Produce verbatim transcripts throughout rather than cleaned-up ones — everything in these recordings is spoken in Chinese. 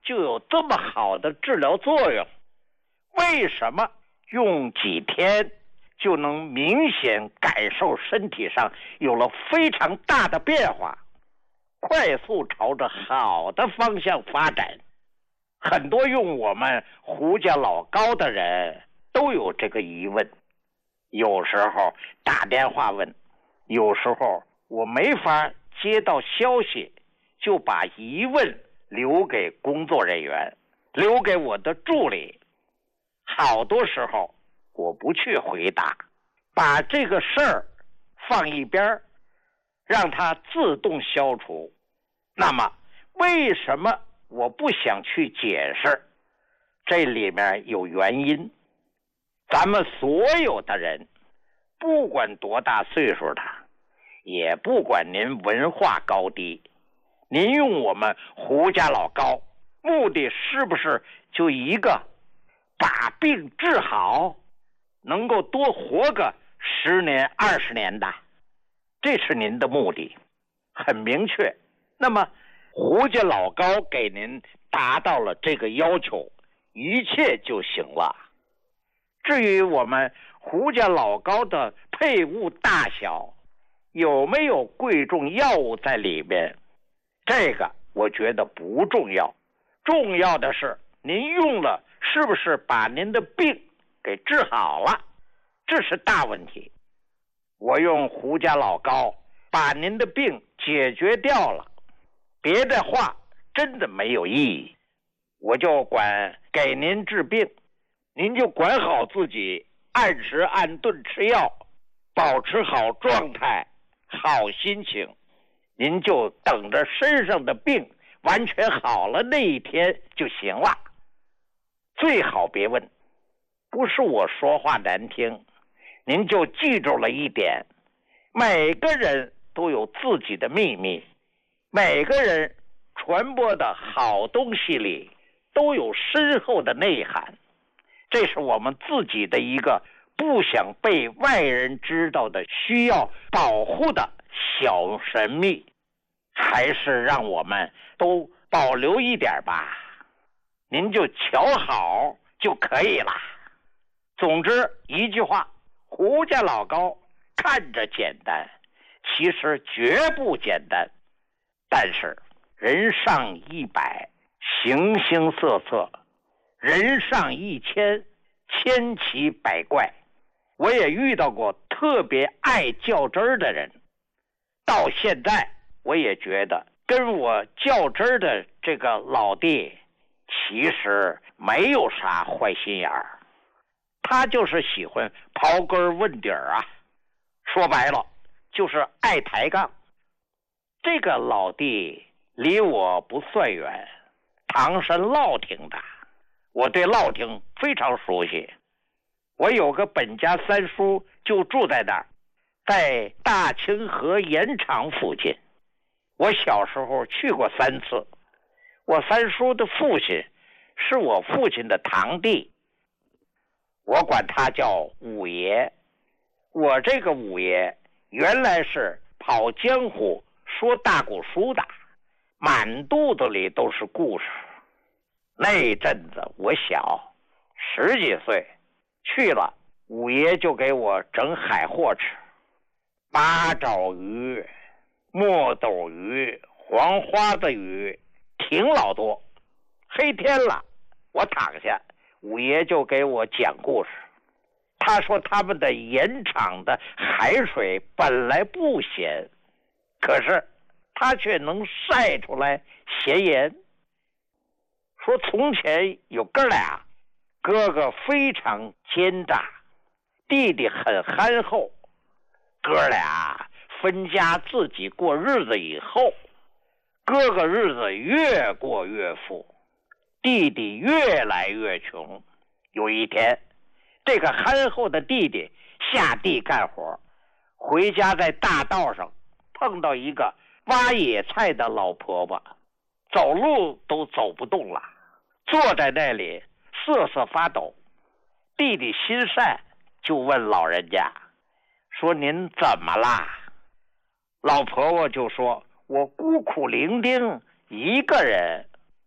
就有这么好的治疗作用？为什么用几天就能明显感受身体上有了非常大的变化，快速朝着好的方向发展？很多用我们胡家老高的人都有这个疑问，有时候打电话问，有时候我没法接到消息，就把疑问留给工作人员，留给我的助理。好多时候我不去回答，把这个事儿放一边，让它自动消除。那么为什么我不想去解释？这里面有原因。咱们所有的人，不管多大岁数的，也不管您文化高低，您用我们胡家老高，目的是不是就一个，把病治好，能够多活个十年二十年的？这是您的目的，很明确。那么胡家老高给您达到了这个要求，一切就行了。至于我们胡家老高的配物大小，有没有贵重药物在里面，这个我觉得不重要。重要的是您用了是不是把您的病给治好了，这是大问题。我用胡家老高把您的病解决掉了，别的话真的没有意义。我就管给您治病，您就管好自己，按时按顿吃药，保持好状态，好心情，您就等着身上的病完全好了那一天就行了。最好别问，不是我说话难听，您就记住了一点，每个人都有自己的秘密，每个人传播的好东西里都有深厚的内涵，这是我们自己的一个不想被外人知道的需要保护的小神秘，还是让我们都保留一点吧，您就瞧好就可以了。总之一句话，胡家老高看着简单，其实绝不简单。但是人上一百，形形色色，人上一千，千奇百怪。我也遇到过特别爱较真儿的人，到现在我也觉得跟我较真儿的这个老弟其实没有啥坏心眼儿，他就是喜欢刨根问底儿啊，说白了就是爱抬杠。这个老弟离我不算远，唐山乐亭的，我对乐亭非常熟悉。我有个本家三叔就住在那儿，在大清河盐场附近。我小时候去过三次。我三叔的父亲是我父亲的堂弟，我管他叫五爷。我这个五爷原来是跑江湖说大古书的，满肚子里都是故事。那阵子我小十几岁，去了五爷就给我整海货吃，八爪鱼、墨斗鱼、黄花子鱼，挺老多。黑天了，我躺下，五爷就给我讲故事。他说他们的盐场的海水本来不咸，可是他却能晒出来咸盐。说从前有哥俩，哥哥非常奸诈，弟弟很憨厚。哥俩分家自己过日子以后，哥哥日子越过越富，弟弟越来越穷。有一天，这个憨厚的弟弟下地干活，回家在大道上碰到一个挖野菜的老婆婆，走路都走不动了，坐在那里瑟瑟发抖。弟弟心善，就问老人家说，您怎么啦？老婆婆就说，我孤苦伶仃一个人，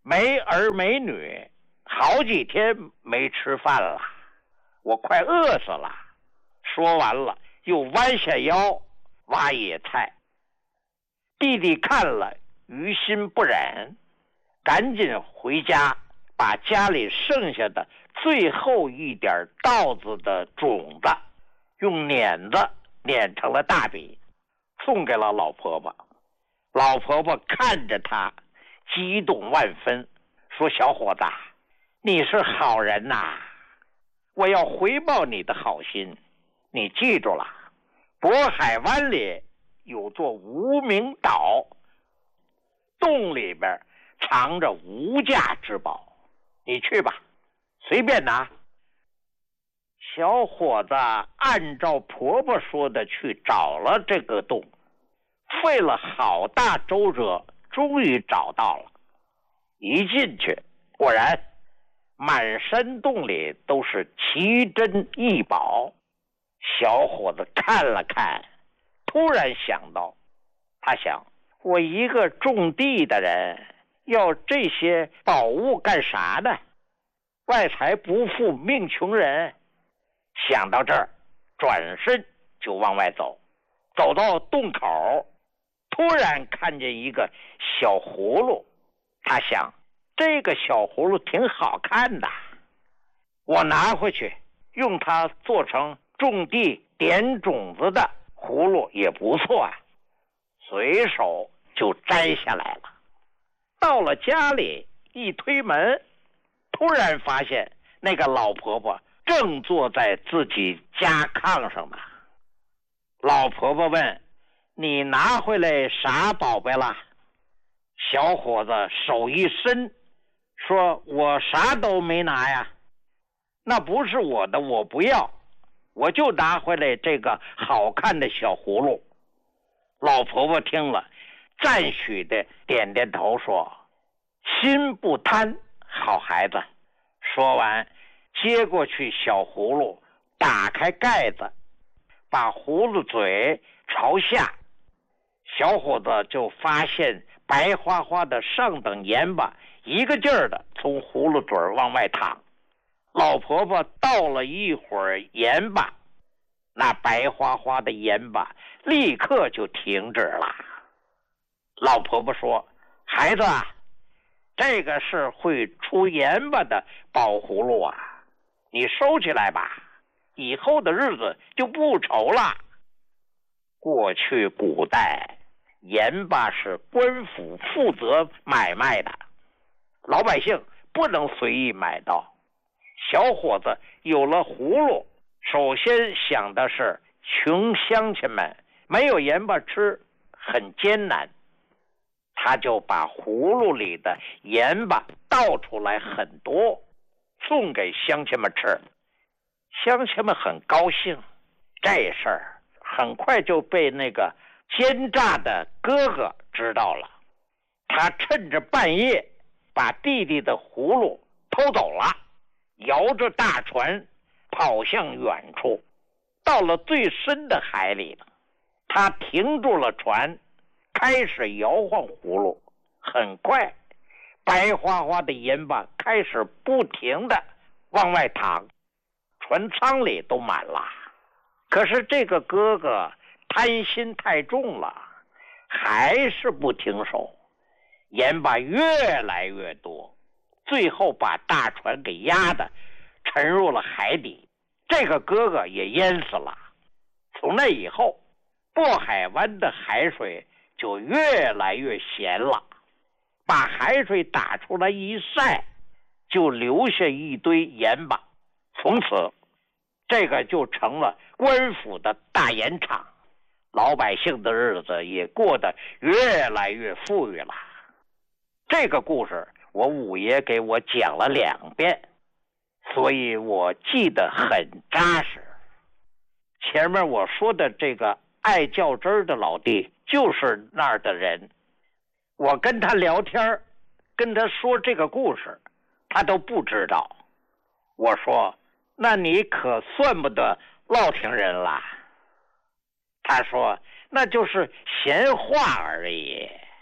没儿没女，好几天没吃饭了，我快饿死了。说完了，又弯下腰挖野菜。弟弟看了，于心不忍，赶紧回家，把家里剩下的最后一点稻子的种子，用碾子碾成了大饼，送给了老婆婆。老婆婆看着他，激动万分，说：“小伙子，你是好人呐，我要回报你的好心。你记住了，渤海湾里有座无名岛，洞里边藏着无价之宝，你去吧，随便拿。”小伙子按照婆婆说的去找了这个洞，费了好大周折，终于找到了。一进去，果然满山洞里都是奇珍异宝。小伙子看了看，突然想到，他想，我一个种地的人，要这些宝物干啥呢？外财不富命穷人。想到这儿，转身就往外走。走到洞口，突然看见一个小葫芦，他想，这个小葫芦挺好看的，我拿回去用它做成种地点种子的葫芦也不错啊。随手就摘下来了。到了家里，一推门，突然发现那个老婆婆正坐在自己家炕上呢。老婆婆问：“你拿回来啥宝贝了？”小伙子手一伸，说：“我啥都没拿呀，那不是我的，我不要，我就拿回来这个好看的小葫芦。”老婆婆听了，赞许的点点头，说：“心不贪，好孩子。”说完，接过去小葫芦，打开盖子，把葫芦嘴朝下，小伙子就发现白花花的上等盐巴一个劲儿的从葫芦嘴往外淌。老婆婆倒了一会儿盐巴，那白花花的盐巴立刻就停止了。老婆婆说：“孩子啊，这个是会出盐巴的宝葫芦啊，你收起来吧，以后的日子就不愁了。”过去古代，盐巴是官府负责买卖的，老百姓不能随意买到。小伙子有了葫芦，首先想的是穷乡亲们没有盐巴吃，很艰难，他就把葫芦里的盐巴倒出来很多，送给乡亲们吃。乡亲们很高兴，这事儿很快就被那个奸诈的哥哥知道了。他趁着半夜把弟弟的葫芦偷走了，摇着大船跑向远处。到了最深的海里了，他停住了船，开始摇晃葫芦。很快，白花花的盐巴开始不停的往外淌，船舱里都满了。可是这个哥哥贪心太重了，还是不停手，盐巴越来越多，最后把大船给压得沉入了海底，这个哥哥也淹死了。从那以后，渤海湾的海水就越来越咸了，把海水打出来一晒，就留下一堆盐巴。从此这个就成了官府的大盐场，老百姓的日子也过得越来越富裕了。这个故事我五爷给我讲了两遍，所以我记得很扎实。前面我说的这个爱较真儿的老弟就是那儿的人，我跟他聊天，跟他说这个故事，他都不知道。我说：“那你可算不得乐亭人了。”他说：“那就是闲话而已。”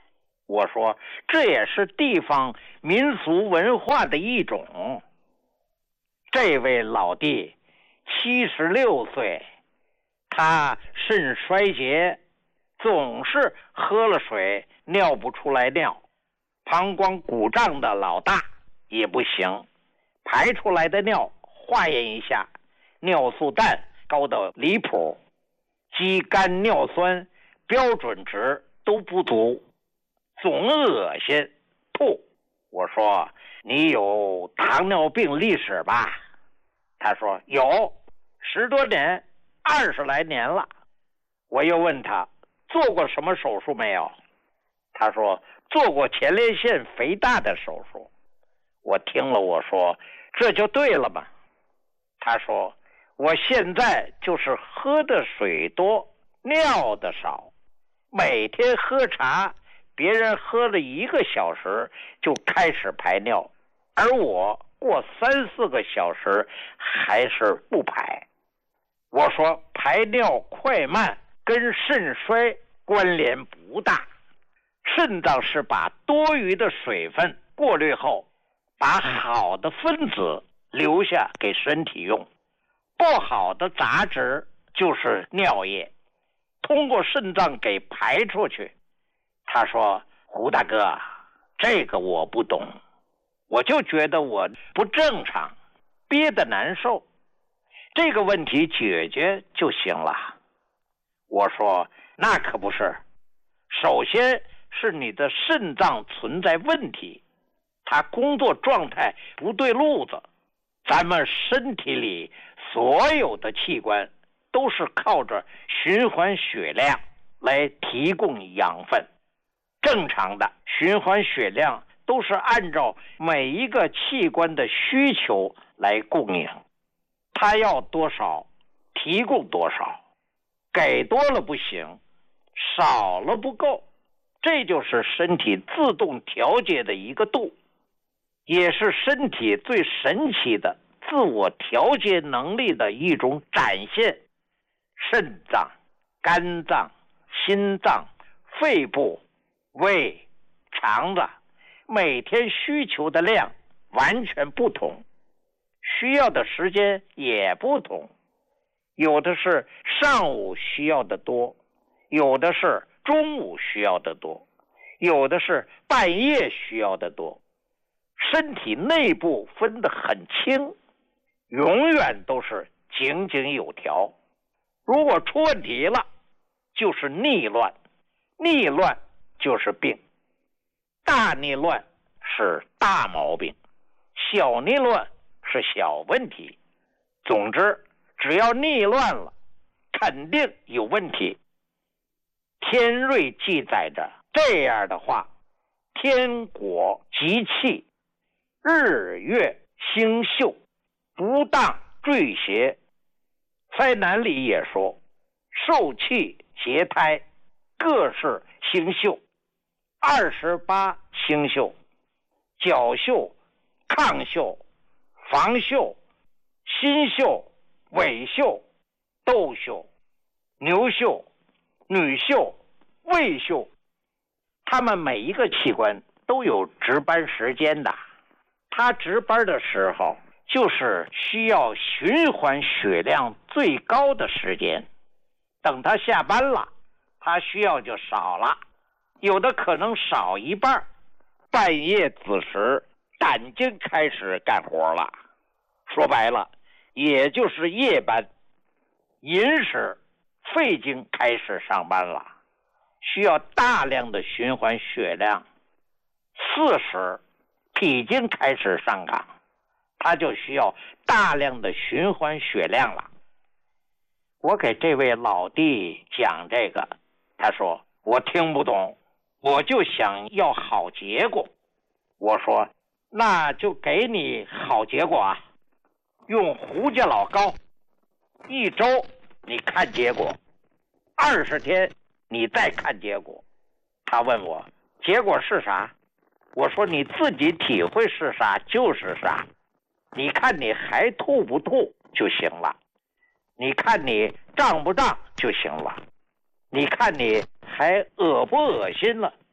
我说这也是地方民俗文化的一种。这位老弟七十六岁，他肾衰竭，总是喝了水尿不出来尿，膀胱鼓胀的老大也不行，排出来的尿化验一下，尿素氮高到离谱，肌酐尿酸标准值都不足，总恶心吐。我说你有糖尿病历史吧？他说有，十多年，二十来年了。我又问他做过什么手术没有？他说做过前列腺肥大的手术。我听了我说这就对了嘛。他说我现在就是喝的水多，尿的少，每天喝茶，别人喝了一个小时就开始排尿，而我过三四个小时还是不排。我说排尿快慢跟肾衰关联不大，肾脏是把多余的水分过滤后，把好的分子留下给身体用，不好的杂质就是尿液，通过肾脏给排出去。他说胡大哥，这个我不懂，我就觉得我不正常，憋得难受，这个问题解决就行了。我说那可不是，首先是你的肾脏存在问题，它工作状态不对路子。咱们身体里所有的器官都是靠着循环血量来提供养分，正常的循环血量都是按照每一个器官的需求来供应，它要多少提供多少，给多了不行，少了不够，这就是身体自动调节的一个度，也是身体最神奇的自我调节能力的一种展现。肾脏、肝脏、心脏、肺部、胃、肠子每天需求的量完全不同，需要的时间也不同，有的是上午需要的多，有的是中午需要的多，有的是半夜需要的多。身体内部分得很清，永远都是井井有条。如果出问题了，就是逆乱，逆乱就是病。大逆乱是大毛病，小逆乱是小问题。总之，只要逆乱了，肯定有问题。天瑞记载着这样的话：天果吉气，日月星宿，不当坠邪。灾难里也说，受气节胎，各是星宿，二十八星宿，角宿、亢宿、房宿、心宿、尾宿、斗宿、牛宿、女宿、胃宿，他们每一个器官都有值班时间的。他值班的时候就是需要循环血量最高的时间，等他下班了，他需要就少了，有的可能少一半。半夜子时胆经开始干活了，说白了也就是夜班。寅时肺经开始上班了，需要大量的循环血量。巳时脾经开始上岗，他就需要大量的循环血量了。我给这位老弟讲这个，他说我听不懂，我就想要好结果。我说那就给你好结果啊，用胡家老膏，一周你看结果，二十天你再看结果。他问我结果是啥，我说你自己体会是啥就是啥，你看你还吐不吐就行了，你看你胀不胀就行了，你看你还恶不恶心了，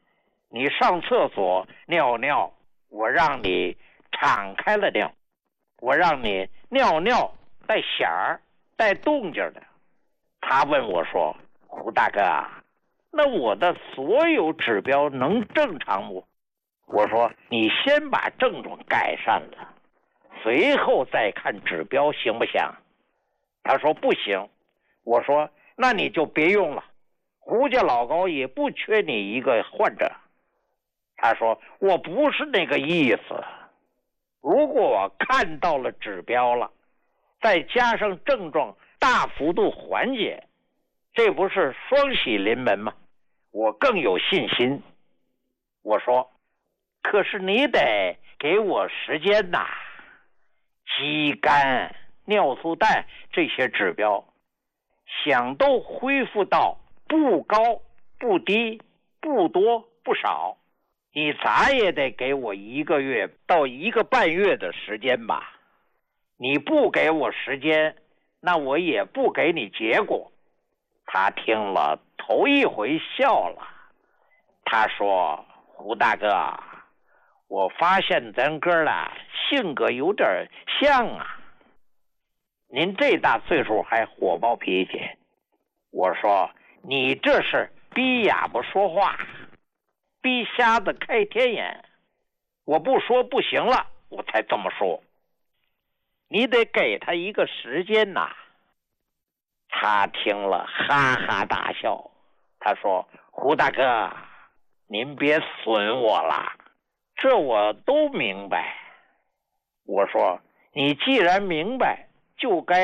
你上厕所尿尿，我让你敞开了尿，我让你尿尿带响儿带动静的。他问我说，胡大哥啊，那我的所有指标能正常不？我说你先把症状改善了，随后再看指标行不行？他说不行。我说那你就别用了，胡家老高也不缺你一个患者。他说我不是那个意思，如果我看到了指标了，再加上症状大幅度缓解，这不是双喜临门吗？我更有信心。我说可是你得给我时间呐，肌酐、尿素氮这些指标想都恢复到不高不低不多不少，你咋也得给我一个月到一个半月的时间吧。你不给我时间，那我也不给你结果。他听了头一回笑了。他说，胡大哥，我发现咱哥俩性格有点像啊。您这大岁数还火爆脾气。我说你这是逼哑巴说话，逼瞎子开天眼。我不说不行了，我才这么说。你得给他一个时间呐。他听了哈哈大笑。他说，胡大哥，您别损我了，这我都明白。我说你既然明白，就该